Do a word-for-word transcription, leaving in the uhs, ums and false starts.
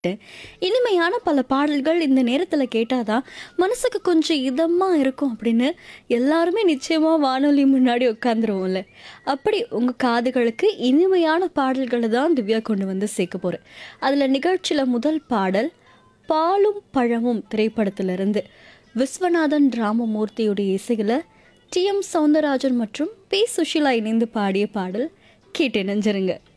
இனிமையான பல பாடல்கள் இந்த நேரத்துல கேட்டாதான் மனசுக்கு கொஞ்சம் இதமா இருக்கும் அப்படின்னு எல்லாருமே நிச்சயமா வானொலி முன்னாடி உட்காந்துருவோம்ல. அப்படி உங்க காதுகளுக்கு இனிமையான பாடல்களை தான் திவ்யா கொண்டு வந்து சேர்க்க போறேன். அதுல நிகழ்ச்சியில முதல் பாடல் பாலும் பழமும் திரைப்படத்திலிருந்து விஸ்வநாதன் ராமமூர்த்தியுடைய இசையில டி எம் சௌந்தரராஜன் மற்றும் பி சுஷிலா இணைந்து பாடிய பாடல் கேட்டு இணைஞ்சிருங்க.